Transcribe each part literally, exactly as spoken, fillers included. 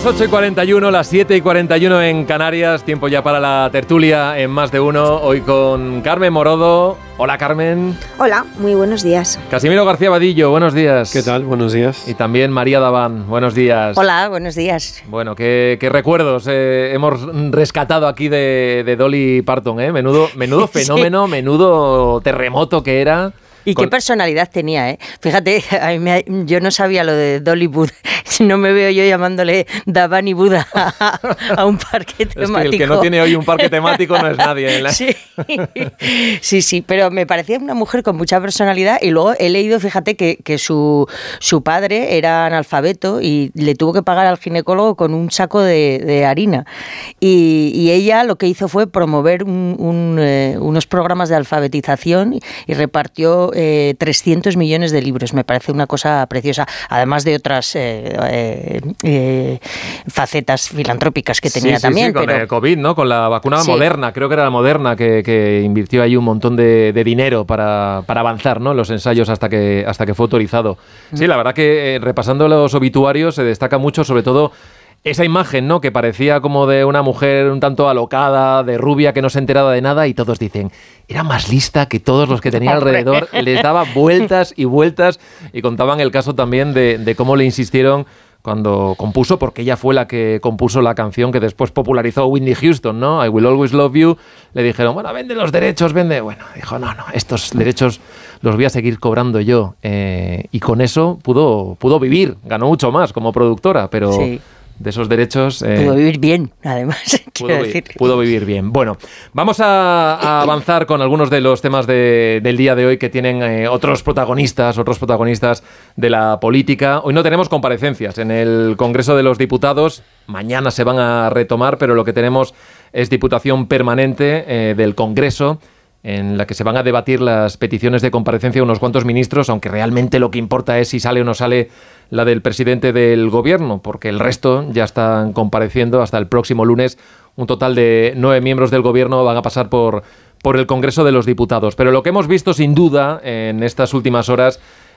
Las ocho y cuarenta y uno, las siete y cuarenta y uno en Canarias, tiempo ya para la tertulia en Más de Uno, hoy con Carmen Morodo. Hola, Carmen. Hola, muy buenos días. Casimiro García Vadillo, buenos días. ¿Qué tal? Buenos días. Y también María Daván, buenos días. Hola, buenos días. Bueno, qué, qué recuerdos eh, hemos rescatado aquí de, de Dolly Parton, ¿eh? Menudo, menudo fenómeno, sí. Menudo terremoto que era. Y Con... qué personalidad tenía, ¿eh? Fíjate, a mí me, yo no sabía lo de Dolly Buddha. No me veo yo llamándole Davani Buddha a, a un parque temático. Es que el que no tiene hoy un parque temático no es nadie. ¿eh? Sí. sí, sí, pero me parecía una mujer con mucha personalidad y luego he leído, fíjate, que, que su, su padre era analfabeto y le tuvo que pagar al ginecólogo con un saco de, de harina. Y, y ella lo que hizo fue promover un, un, eh, unos programas de alfabetización y, y repartió Eh, trescientos millones de libros. Me parece una cosa preciosa, además de otras eh, eh, eh, facetas filantrópicas que tenía sí, sí, también. Sí, con pero... el COVID, ¿no? Con la vacuna sí. Moderna, creo que era la Moderna que, que invirtió ahí un montón de, de dinero para, para avanzar, ¿no? Los ensayos hasta que, hasta que fue autorizado. Sí, la verdad que eh, repasando los obituarios se destaca mucho, sobre todo esa imagen, ¿no? Que parecía como de una mujer un tanto alocada, de rubia, que no se enteraba de nada, y todos dicen, era más lista que todos los que tenía alrededor, les daba vueltas y vueltas, y contaban el caso también de, de cómo le insistieron cuando compuso, porque ella fue la que compuso la canción que después popularizó Whitney Houston, ¿no? I Will Always Love You. Le dijeron, bueno, vende los derechos, vende... Bueno, dijo, no, no, estos derechos los voy a seguir cobrando yo. Eh, y con eso pudo, pudo vivir, ganó mucho más como productora, pero... Sí. De esos derechos... Eh, pudo vivir bien, además, pudo, quiero vi- decir. Pudo vivir bien. Bueno, vamos a, a avanzar con algunos de los temas de, del día de hoy que tienen eh, otros protagonistas, otros protagonistas de la política. Hoy no tenemos comparecencias en el Congreso de los Diputados. Mañana se van a retomar, pero lo que tenemos es diputación permanente eh, del Congreso, en la que se van a debatir las peticiones de comparecencia de unos cuantos ministros, aunque realmente lo que importa es si sale o no sale la del presidente del gobierno, porque el resto ya están compareciendo hasta el próximo lunes. Un total de nueve miembros del gobierno van a pasar por, por el Congreso de los Diputados. Pero lo que hemos visto sin duda en estas últimas horas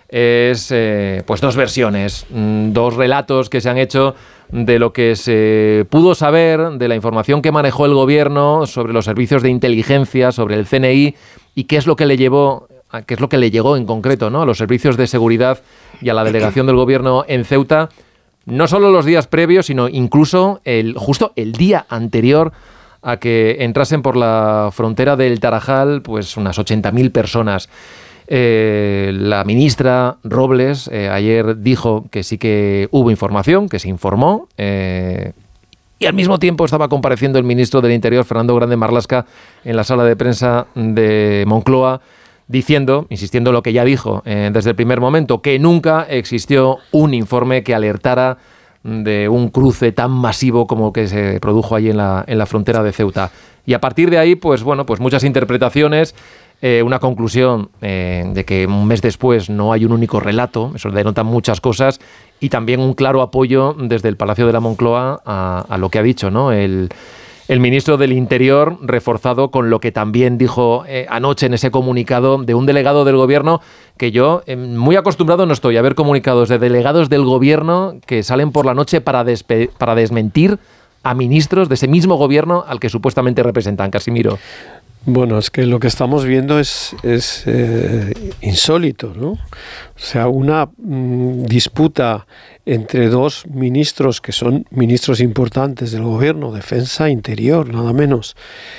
es eh, pues dos versiones, mmm, dos relatos que se han hecho de lo que se pudo saber, de la información que manejó el gobierno sobre los servicios de inteligencia, sobre el C N I y qué es lo que le llevó, qué es lo que le llegó en concreto, ¿no? A los servicios de seguridad y a la delegación del gobierno en Ceuta, no solo los días previos, sino incluso el, justo el día anterior a que entrasen por la frontera del Tarajal pues unas ochenta mil personas. Eh, la ministra Robles eh, ayer dijo que sí que hubo información, que se informó, eh, y al mismo tiempo estaba compareciendo el ministro del Interior, Fernando Grande Marlaska, en la sala de prensa de Moncloa, diciendo, insistiendo en lo que ya dijo eh, desde el primer momento, que nunca existió un informe que alertara de un cruce tan masivo como que se produjo allí en la, en la frontera de Ceuta. Y a partir de ahí, pues bueno, pues muchas interpretaciones. Eh, una conclusión eh, de que un mes después no hay un único relato, eso denota muchas cosas, y también un claro apoyo desde el Palacio de la Moncloa a, a lo que ha dicho, ¿no? El, el ministro del Interior, reforzado con lo que también dijo eh, anoche en ese comunicado de un delegado del gobierno, que yo eh, muy acostumbrado no estoy a ver comunicados de delegados del gobierno que salen por la noche para, despe- para desmentir a ministros de ese mismo gobierno al que supuestamente representan. Casimiro. Bueno, es que lo que estamos viendo es, es eh, insólito, ¿no? O sea, una mmm, disputa entre dos ministros que son ministros importantes del gobierno, Defensa, Interior, nada menos,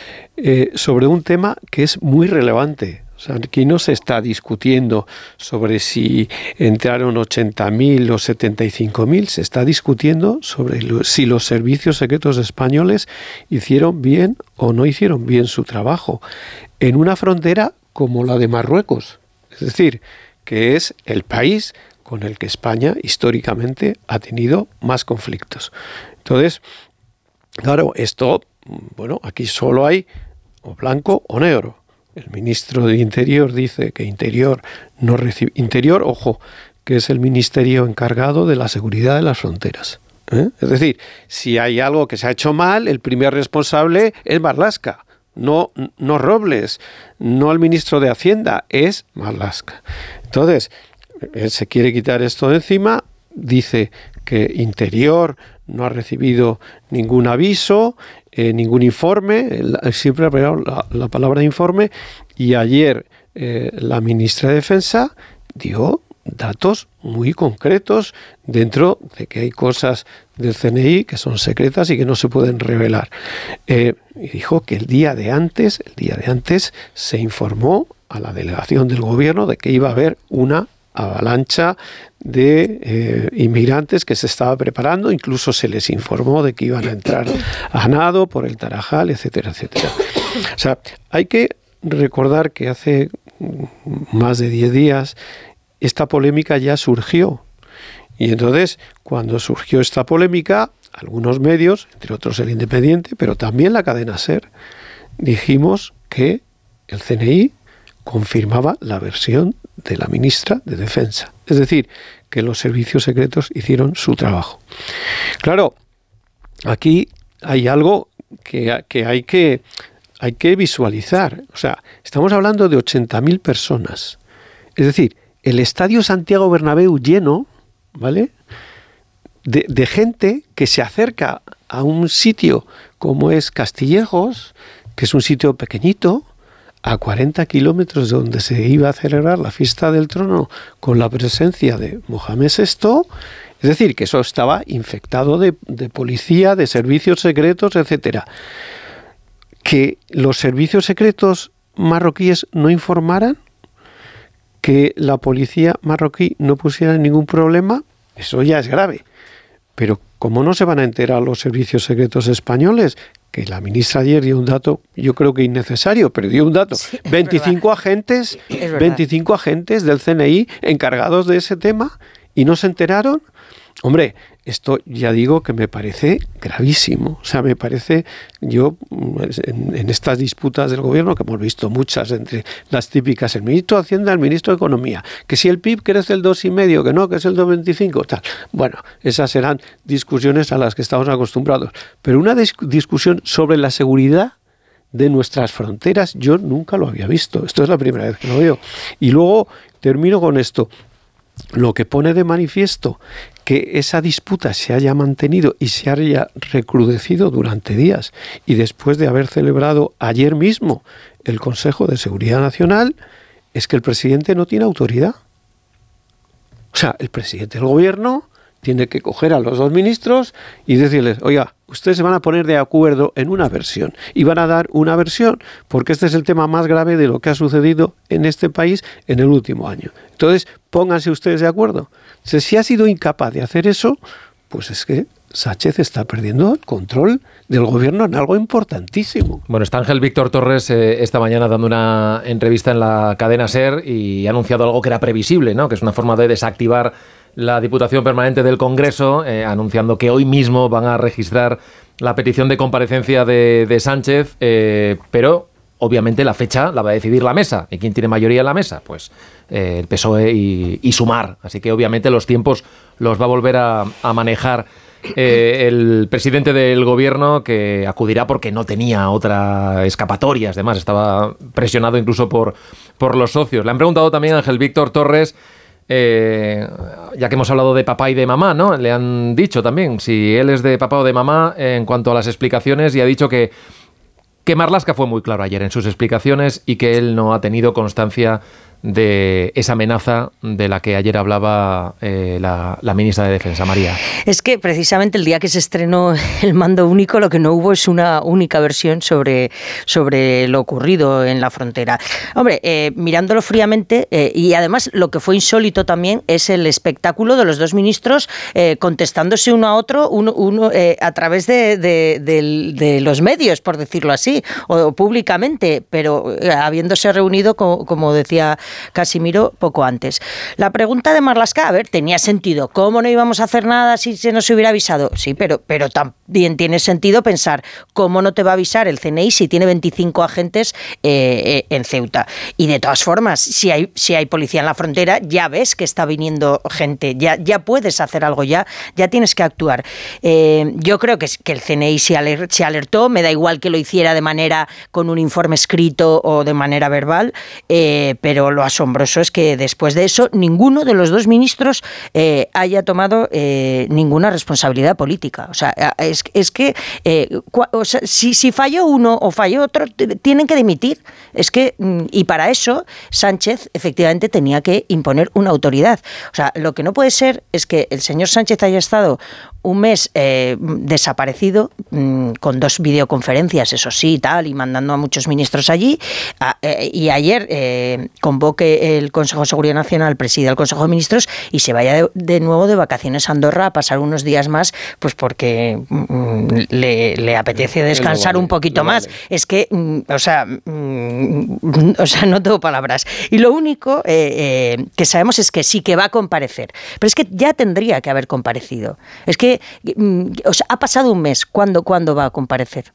eh, sobre un tema que es muy relevante. O sea, aquí no se está discutiendo sobre si entraron ochenta mil o setenta y cinco mil, se está discutiendo sobre lo, si los servicios secretos españoles hicieron bien o no hicieron bien su trabajo en una frontera como la de Marruecos. Es decir, que es el país con el que España históricamente ha tenido más conflictos. Entonces, claro, esto, bueno, aquí solo hay o blanco o negro. El ministro de Interior dice que Interior no recibe... Interior, ojo, que es el ministerio encargado de la seguridad de las fronteras. ¿eh? Es decir, si hay algo que se ha hecho mal, el primer responsable es Marlaska, no, no Robles, no el ministro de Hacienda, es Marlaska. Entonces, él se quiere quitar esto de encima, dice que Interior no ha recibido ningún aviso, eh, ningún informe, la, siempre ha pegado la, la palabra informe, y ayer eh, la ministra de Defensa dio datos muy concretos dentro de que hay cosas del C N I que son secretas y que no se pueden revelar. Eh, y dijo que el día de antes, el día de antes se informó a la delegación del gobierno de que iba a haber una avalancha de eh, inmigrantes que se estaba preparando, incluso se les informó de que iban a entrar a nado por el Tarajal, etcétera, etcétera. O sea, hay que recordar que hace más de diez días esta polémica ya surgió. Y entonces, cuando surgió esta polémica, algunos medios, entre otros el Independiente, pero también la cadena SER, dijimos que el C N I confirmaba la versión de la ministra de Defensa. Es decir, que los servicios secretos hicieron su trabajo. Claro, aquí hay algo que, que, hay, que hay que visualizar. O sea, estamos hablando de ochenta mil personas. Es decir, el Estadio Santiago Bernabéu lleno, ¿vale?, de, de gente que se acerca a un sitio como es Castillejos, que es un sitio pequeñito, a cuarenta kilómetros de donde se iba a celebrar la fiesta del trono con la presencia de Mohamed sexto, es decir, que eso estaba infectado de, de policía, de servicios secretos, etcétera. Que los servicios secretos marroquíes no informaran, que la policía marroquí no pusiera ningún problema, eso ya es grave. Pero ¿cómo no se van a enterar los servicios secretos españoles? Que la ministra ayer dio un dato, yo creo que innecesario, pero dio un dato. Sí, veinticinco agentes, veinticinco agentes del C N I encargados de ese tema y no se enteraron. Hombre, esto ya digo que me parece gravísimo. O sea, me parece, yo, en, en estas disputas del gobierno, que hemos visto muchas, entre las típicas, el ministro de Hacienda, el ministro de Economía, que si el P I B crece el dos coma cinco, que no, que es el dos coma veinticinco, tal. Bueno, esas serán discusiones a las que estamos acostumbrados. Pero una dis- discusión sobre la seguridad de nuestras fronteras, yo nunca lo había visto. Esto es la primera vez que lo veo. Y luego termino con esto. Lo que pone de manifiesto que esa disputa se haya mantenido y se haya recrudecido durante días, y después de haber celebrado ayer mismo el Consejo de Seguridad Nacional, es que el presidente no tiene autoridad. O sea, el presidente del gobierno tiene que coger a los dos ministros y decirles, oiga, ustedes se van a poner de acuerdo en una versión y van a dar una versión, porque este es el tema más grave de lo que ha sucedido en este país en el último año. Entonces, pónganse ustedes de acuerdo. Entonces, si ha sido incapaz de hacer eso, pues es que Sánchez está perdiendo el control del gobierno en algo importantísimo. Bueno, está Ángel Víctor Torres eh, esta mañana dando una entrevista en la cadena SER y ha anunciado algo que era previsible, ¿no? Que es una forma de desactivar la Diputación Permanente del Congreso, eh, anunciando que hoy mismo van a registrar la petición de comparecencia de, de Sánchez, eh, pero obviamente la fecha la va a decidir la mesa. ¿Y quién tiene mayoría en la mesa? Pues eh, el P S O E y, y Sumar. Así que obviamente los tiempos los va a volver a, a manejar eh, el presidente del gobierno, que acudirá porque no tenía otra escapatoria. Además, estaba presionado incluso por, por los socios. Le han preguntado también a Ángel Víctor Torres, Eh, ya que hemos hablado de papá y de mamá, ¿no? Le han dicho también si él es de papá o de mamá en cuanto a las explicaciones, y ha dicho que, que Marlaska fue muy claro ayer en sus explicaciones y que él no ha tenido constancia de esa amenaza de la que ayer hablaba eh, la, la ministra de Defensa, María. Es que precisamente el día que se estrenó el mando único, lo que no hubo es una única versión sobre, sobre lo ocurrido en la frontera. Hombre, eh, mirándolo fríamente, eh, y además lo que fue insólito también es el espectáculo de los dos ministros eh, contestándose uno a otro uno, uno, eh, a través de, de, de, de los medios, por decirlo así, o, o públicamente, pero eh, habiéndose reunido, como, como decía Casimiro, poco antes. La pregunta de Marlaska, a ver, tenía sentido. ¿Cómo no íbamos a hacer nada si se nos hubiera avisado? Sí, pero, pero también tiene sentido pensar cómo no te va a avisar el C N I si tiene veinticinco agentes eh, eh, en Ceuta. Y de todas formas, si hay, si hay policía en la frontera, ya ves que está viniendo gente, ya, ya puedes hacer algo, ya, ya tienes que actuar. Eh, yo creo que, que el C N I se, aler, se alertó, me da igual que lo hiciera de manera con un informe escrito o de manera verbal, eh, pero lo asombroso es que después de eso ninguno de los dos ministros eh, haya tomado eh, ninguna responsabilidad política. O sea, es, es que eh, cua, o sea, si, si falló uno o falló otro, tienen que dimitir. Es que, y para eso Sánchez efectivamente tenía que imponer una autoridad. O sea, lo que no puede ser es que el señor Sánchez haya estado un mes eh, desaparecido, mmm, con dos videoconferencias, eso sí, y tal, y mandando a muchos ministros allí, a, eh, y ayer eh, convoque el Consejo de Seguridad Nacional, presida el Consejo de Ministros, y se vaya de, de nuevo de vacaciones a Andorra a pasar unos días más, pues porque mmm, le, le apetece descansar vale, un poquito más. Vale. Es que, mmm, o sea, mmm, o sea, no tengo palabras. Y lo único eh, eh, que sabemos es que sí que va a comparecer, pero es que ya tendría que haber comparecido. Es que o sea, ha pasado un mes. ¿Cuándo, ¿Cuándo va a comparecer?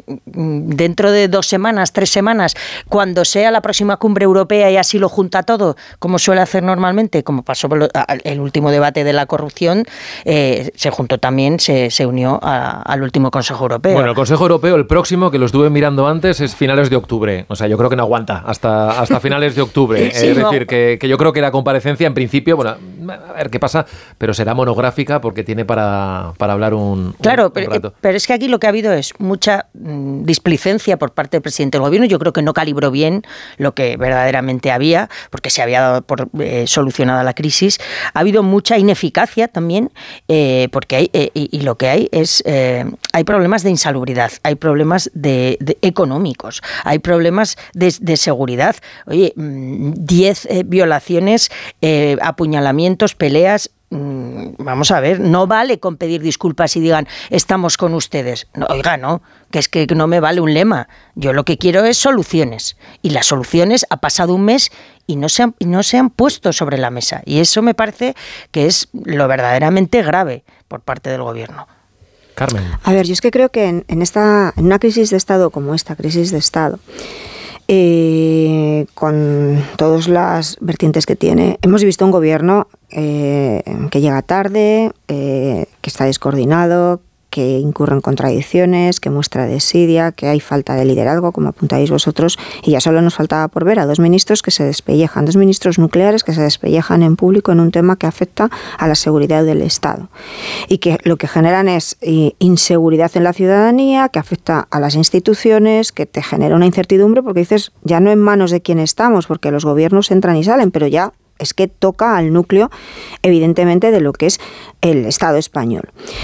Dentro de dos semanas, tres semanas, cuando sea la próxima cumbre europea y así lo junta todo, como suele hacer normalmente, como pasó por el último debate de la corrupción, eh, se juntó también, se, se unió a, al último Consejo Europeo. Bueno, el Consejo Europeo, el próximo, que lo estuve mirando antes, es finales de octubre. O sea, yo creo que no aguanta hasta, hasta finales de octubre. Sí, es no. decir, que, que yo creo que la comparecencia, en principio, bueno, a ver qué pasa, pero será monográfica porque tiene para, para hablar un, claro, un, pero, un rato. Pero es que aquí lo que ha habido es mucha displicencia por parte del presidente del gobierno. Yo creo que no calibró bien lo que verdaderamente había, porque se había dado por eh, solucionada la crisis. Ha habido mucha ineficacia también, eh, porque hay, eh, y, y lo que hay es, eh, hay problemas de insalubridad, hay problemas de, de económicos, hay problemas de, de seguridad. Oye, diez eh, violaciones, eh, apuñalamientos, peleas. Vamos a ver, no vale con pedir disculpas y digan estamos con ustedes. No, oiga, no, que es que no me vale un lema. Yo lo que quiero es soluciones. Y las soluciones ha pasado un mes y no se han, no se han puesto sobre la mesa. Y eso me parece que es lo verdaderamente grave por parte del gobierno. Carmen. A ver, yo es que creo que en, en, esta, en una crisis de Estado como esta, crisis de Estado, Eh, con todas las vertientes que tiene, hemos visto un gobierno eh, que llega tarde, eh, que está descoordinado, que incurre en contradicciones, que muestra desidia, que hay falta de liderazgo, como apuntáis vosotros, y ya solo nos faltaba por ver a dos ministros que se despellejan, dos ministros nucleares que se despellejan en público en un tema que afecta a la seguridad del Estado y que lo que generan es inseguridad en la ciudadanía, que afecta a las instituciones, que te genera una incertidumbre porque dices, ya no en manos de quién estamos, porque los gobiernos entran y salen, pero ya es que toca al núcleo, evidentemente, de lo que es el Estado español.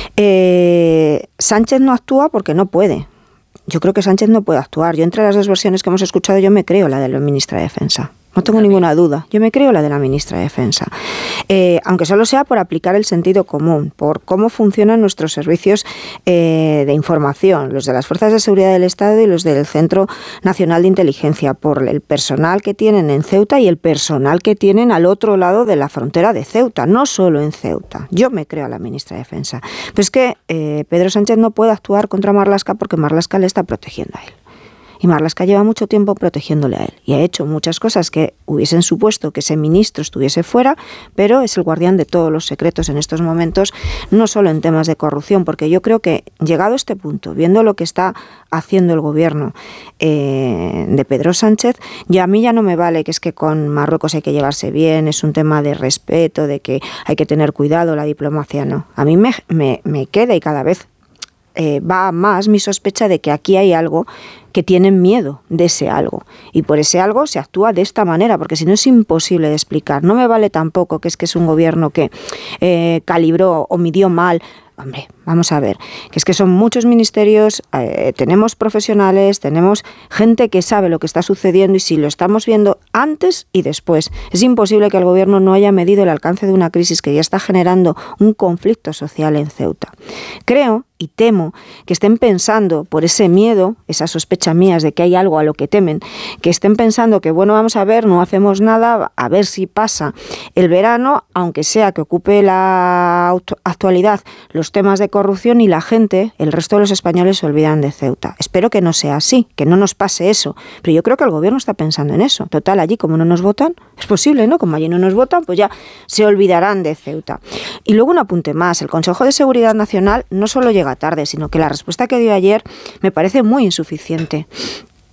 Eh, Sánchez no actúa porque no puede. Yo creo que Sánchez no puede actuar. Yo, entre las dos versiones que hemos escuchado, yo me creo la de la ministra de Defensa. No tengo ninguna duda. Yo me creo la de la ministra de Defensa. Eh, aunque solo sea por aplicar el sentido común, por cómo funcionan nuestros servicios eh, de información, los de las Fuerzas de Seguridad del Estado y los del Centro Nacional de Inteligencia, por el personal que tienen en Ceuta y el personal que tienen al otro lado de la frontera de Ceuta, no solo en Ceuta. Yo me creo a la ministra de Defensa. Pero es que eh, Pedro Sánchez no puede actuar contra Marlaska porque Marlaska le está protegiendo a él. Y Marlaska lleva mucho tiempo protegiéndole a él y ha hecho muchas cosas que hubiesen supuesto que ese ministro estuviese fuera, pero es el guardián de todos los secretos en estos momentos, no solo en temas de corrupción, porque yo creo que llegado a este punto, viendo lo que está haciendo el gobierno eh, de Pedro Sánchez, ya a mí ya no me vale que es que con Marruecos hay que llevarse bien, es un tema de respeto, de que hay que tener cuidado, la diplomacia no. A mí me, me, me queda y cada vez eh, va más mi sospecha de que aquí hay algo que tienen miedo de ese algo. Y por ese algo se actúa de esta manera, porque si no es imposible de explicar. No me vale tampoco que es que es un gobierno que eh, calibró o midió mal. Hombre, vamos a ver, que es que son muchos ministerios, eh, tenemos profesionales, tenemos gente que sabe lo que está sucediendo y si lo estamos viendo antes y después. Es imposible que el gobierno no haya medido el alcance de una crisis que ya está generando un conflicto social en Ceuta. Creo y temo que estén pensando, por ese miedo, esa sospecha mía de que hay algo a lo que temen, que estén pensando que, bueno, vamos a ver, no hacemos nada, a ver si pasa el verano, aunque sea que ocupe la actualidad los temas de corrupción y la gente, el resto de los españoles se olvidan de Ceuta. Espero que no sea así, que no nos pase eso, pero yo creo que el gobierno está pensando en eso. Total, allí como no nos votan, es posible, ¿no? Como allí no nos votan, pues ya se olvidarán de Ceuta. Y luego un apunte más, el Consejo de Seguridad Nacional no solo llega tarde, sino que la respuesta que dio ayer me parece muy insuficiente.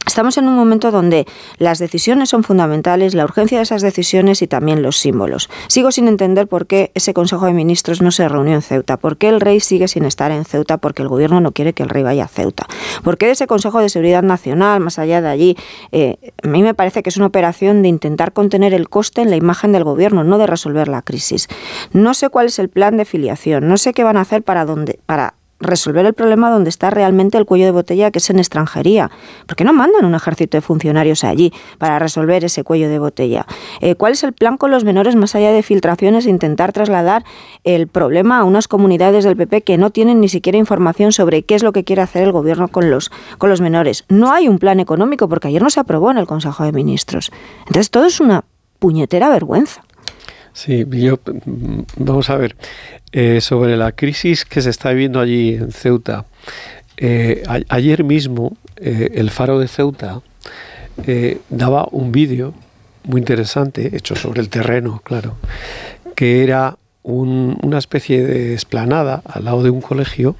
Estamos en un momento donde las decisiones son fundamentales, la urgencia de esas decisiones y también los símbolos. Sigo sin entender por qué ese Consejo de Ministros no se reunió en Ceuta, por qué el rey sigue sin estar en Ceuta, porque el gobierno no quiere que el rey vaya a Ceuta. ¿Por qué ese Consejo de Seguridad Nacional, más allá de allí? Eh, a mí me parece que es una operación de intentar contener el coste en la imagen del gobierno, no de resolver la crisis. No sé cuál es el plan de filiación, no sé qué van a hacer para, donde, para resolver el problema donde está realmente el cuello de botella, que es en extranjería. ¿Por qué no mandan un ejército de funcionarios allí para resolver ese cuello de botella? Eh, ¿Cuál es el plan con los menores más allá de filtraciones e intentar trasladar el problema a unas comunidades del P P que no tienen ni siquiera información sobre qué es lo que quiere hacer el gobierno con los, con los menores? No hay un plan económico porque ayer no se aprobó en el Consejo de Ministros. Entonces todo es una puñetera vergüenza. Sí, yo, vamos a ver, eh, sobre la crisis que se está viviendo allí en Ceuta. Eh, a, ayer mismo eh, el Faro de Ceuta eh, daba un vídeo muy interesante, hecho sobre el terreno, claro, que era un, una especie de explanada al lado de un colegio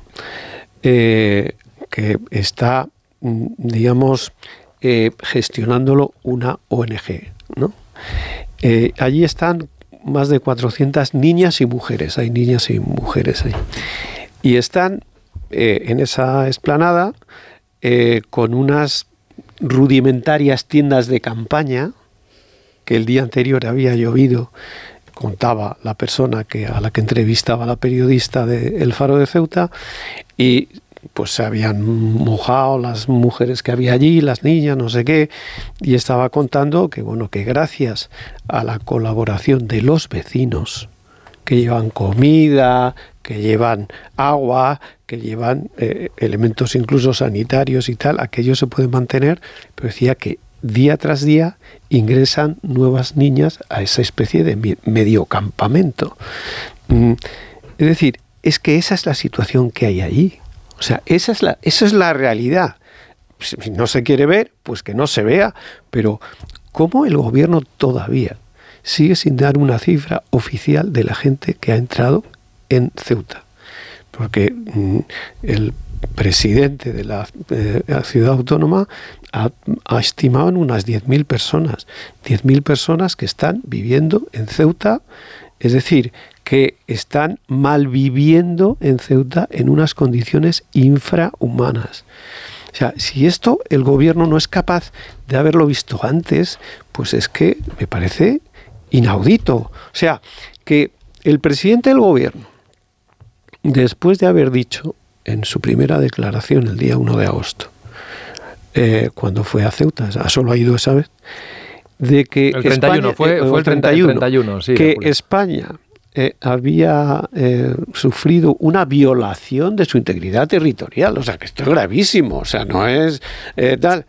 eh, que está, digamos, eh, gestionándolo una O N G, ¿no? Eh, allí están más de cuatrocientas niñas y mujeres, hay niñas y mujeres ahí. Y están eh, en esa explanada eh, con unas rudimentarias tiendas de campaña, que el día anterior había llovido, contaba la persona que a la que entrevistaba la periodista de El Faro de Ceuta, y pues se habían mojado las mujeres que había allí, las niñas, no sé qué, y estaba contando que, bueno, que gracias a la colaboración de los vecinos, que llevan comida, que llevan agua, que llevan eh, elementos incluso sanitarios y tal, aquello se puede mantener, pero decía que día tras día ingresan nuevas niñas a esa especie de medio campamento. Mm, es decir, es que esa es la situación que hay allí. O sea, esa es la, esa es la realidad. Si no se quiere ver, pues que no se vea. Pero ¿cómo el gobierno todavía sigue sin dar una cifra oficial de la gente que ha entrado en Ceuta? Porque mmm, el presidente de la, eh, la ciudad autónoma ha, ha estimado en unas diez mil personas. diez mil personas que están viviendo en Ceuta, es decir, que están malviviendo en Ceuta en unas condiciones infrahumanas. O sea, si esto el gobierno no es capaz de haberlo visto antes, pues es que me parece inaudito. O sea, que el presidente del gobierno, después de haber dicho en su primera declaración el día uno de agosto, eh, cuando fue a Ceuta, solo ha ido esa vez, de que el treinta y uno, España, fue, eh, fue el treinta y uno, treinta y uno sí, que España Eh, había eh, sufrido una violación de su integridad territorial. O sea, que esto es gravísimo. O sea, no es eh, tal.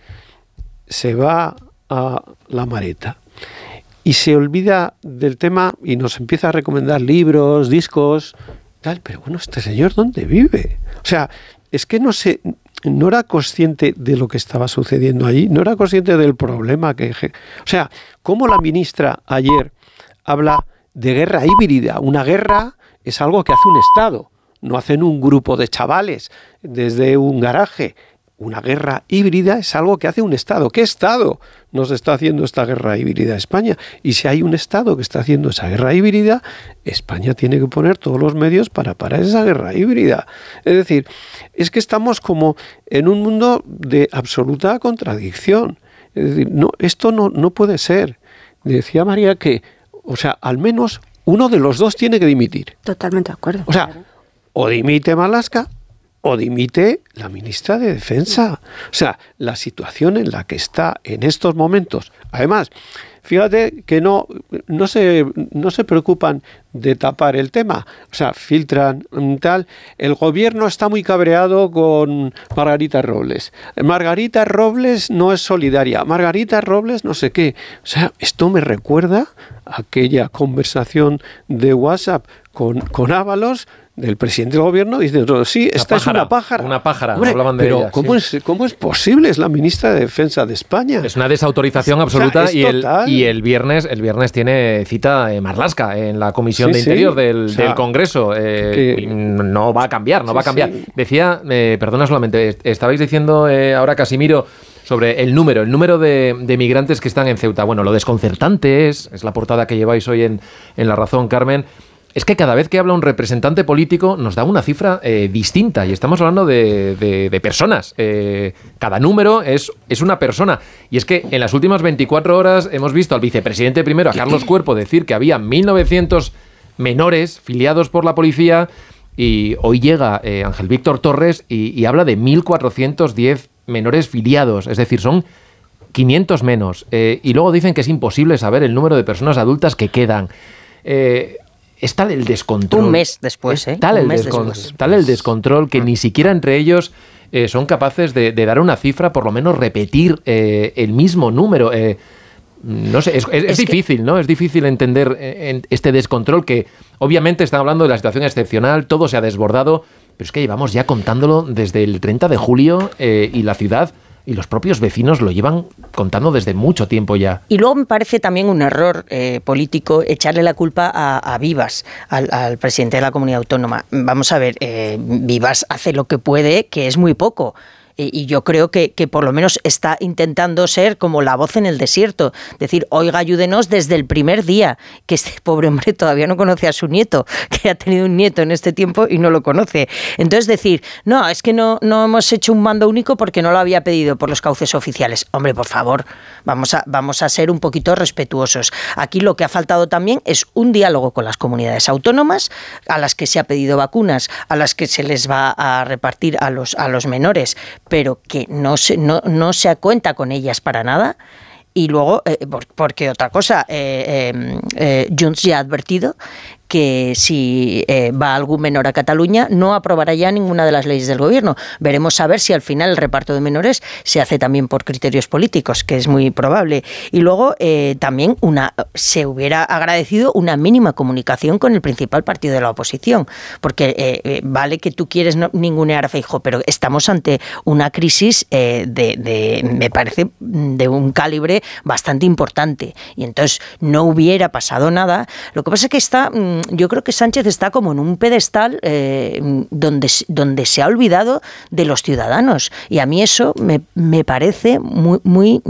Se va a la Mareta y se olvida del tema y nos empieza a recomendar libros, discos, tal. Pero bueno, ¿este señor dónde vive? O sea, es que no sé, no era consciente de lo que estaba sucediendo allí, no era consciente del problema que... O sea, ¿cómo la ministra ayer habla de guerra híbrida? Una guerra es algo que hace un Estado, no hacen un grupo de chavales desde un garaje. Una guerra híbrida es algo que hace un Estado. ¿Qué Estado nos está haciendo esta guerra híbrida? España. Y si hay un Estado que está haciendo esa guerra híbrida, España tiene que poner todos los medios para parar esa guerra híbrida. Es decir, es que estamos como en un mundo de absoluta contradicción. Es decir, no, esto no, no puede ser. Decía María que, o sea, al menos uno de los dos tiene que dimitir. Totalmente de acuerdo. O sea, o dimite Marlaska o dimite la ministra de Defensa. O sea, la situación en la que está en estos momentos. Además, fíjate que no, no, se, no se preocupan de tapar el tema. O sea, filtran tal. El gobierno está muy cabreado con Margarita Robles. Margarita Robles no es solidaria. Margarita Robles no sé qué. O sea, esto me recuerda a aquella conversación de WhatsApp con, con Ábalos, del presidente del gobierno, diciendo, sí, esta es una pájara. Una pájara, Hombre, hablaban de pero ella, ¿cómo, sí. es, ¿cómo es posible? Es la ministra de Defensa de España. Es una desautorización absoluta. O sea, y, el, total. y el viernes el viernes tiene cita eh, Marlaska en la Comisión Sí, de Interior sí. del, O sea, del Congreso. Eh, que, no va a cambiar, no sí, va a cambiar. sí. Decía, eh, perdona solamente, estabais diciendo eh, ahora, Casimiro, sobre el número, el número de, de migrantes que están en Ceuta. Bueno, lo desconcertante es, es la portada que lleváis hoy en, en La Razón, Carmen, es que cada vez que habla un representante político nos da una cifra eh, distinta y estamos hablando de, de, de personas. Eh, cada número es, es una persona. Y es que en las últimas veinticuatro horas hemos visto al vicepresidente primero, a Carlos Cuerpo, decir que había mil novecientos menores filiados por la policía y hoy llega eh, Ángel Víctor Torres y, y habla de mil cuatrocientos diez menores filiados. Es decir, son quinientos menos. Eh, y luego dicen que es imposible saber el número de personas adultas que quedan. Eh, Es tal el descontrol. Un mes después, ¿eh? Tal, Un el, mes descon- después. tal el descontrol que ni siquiera entre ellos eh, son capaces de, de dar una cifra, por lo menos repetir eh, el mismo número. Eh, no sé, es, es, es, es difícil, que... ¿no? Es difícil entender eh, este descontrol que obviamente están hablando de la situación excepcional, todo se ha desbordado, pero es que llevamos ya contándolo desde el treinta de julio eh, y la ciudad y los propios vecinos lo llevan contando desde mucho tiempo ya. Y luego me parece también un error eh, político echarle la culpa a, a Vivas, al, al presidente de la comunidad autónoma. Vamos a ver, eh, Vivas hace lo que puede, que es muy poco. Y yo creo que, que por lo menos está intentando ser como la voz en el desierto. Decir, oiga, ayúdenos desde el primer día, que este pobre hombre todavía no conoce a su nieto, que ha tenido un nieto en este tiempo y no lo conoce. Entonces decir, no, es que no, no hemos hecho un mando único porque no lo había pedido por los cauces oficiales. Hombre, por favor, vamos a, vamos a ser un poquito respetuosos. Aquí lo que ha faltado también es un diálogo con las comunidades autónomas, a las que se ha pedido vacunas, a las que se les va a repartir a los, a los menores, pero que no se, no, no se cuenta con ellas para nada. Y luego, eh, porque otra cosa, eh, eh, eh, Junts ya ha advertido que si eh, va algún menor a Cataluña no aprobará ya ninguna de las leyes del gobierno. Veremos a ver si al final el reparto de menores se hace también por criterios políticos, que es muy probable. Y luego eh, también una se hubiera agradecido una mínima comunicación con el principal partido de la oposición, porque eh, eh, vale que tú quieres no, ningunear a Feijóo, pero estamos ante una crisis eh, de, de, me parece, de un calibre bastante importante. Y entonces no hubiera pasado nada. Lo que pasa es que está... Yo creo que Sánchez está como en un pedestal eh, donde, donde se ha olvidado de los ciudadanos. Y a mí eso me, me parece muy, muy,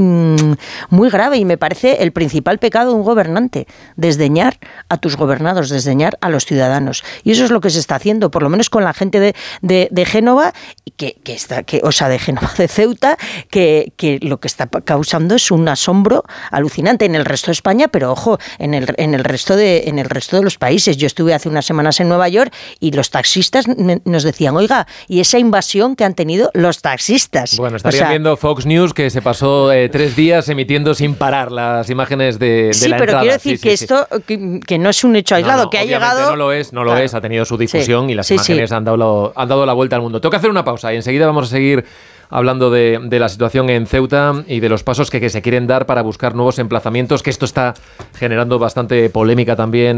muy grave y me parece el principal pecado de un gobernante, desdeñar a tus gobernados, desdeñar a los ciudadanos. Y eso es lo que se está haciendo, por lo menos con la gente de, de, de Génova, que, que está, que, o sea, de Génova, de Ceuta, que, que lo que está causando es un asombro alucinante en el resto de España, pero ojo, en el, en el resto de, en el resto de los países. Yo estuve hace unas semanas en Nueva York y los taxistas nos decían, oiga, ¿y esa invasión que han tenido los taxistas? Bueno, estarían o sea, viendo Fox News, que se pasó eh, tres días emitiendo sin parar las imágenes de, de sí, la entrada. Sí, pero quiero decir sí, que sí, esto, sí. Que, que no es un hecho aislado, no, no, que ha obviamente llegado... no lo es, no lo claro. es, ha tenido su difusión sí, y las sí, imágenes sí. Han, dado lo, han dado la vuelta al mundo. Tengo que hacer una pausa y enseguida vamos a seguir hablando de, de la situación en Ceuta y de los pasos que, que se quieren dar para buscar nuevos emplazamientos, que esto está generando bastante polémica también